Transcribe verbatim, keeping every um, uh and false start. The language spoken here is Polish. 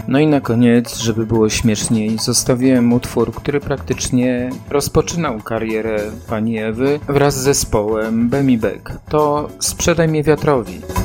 No i na koniec, żeby było śmieszniej, zostawiłem utwór, który praktycznie rozpoczynał karierę pani Ewy wraz z zespołem Bemi Beck. To Sprzedaj mnie wiatrowi.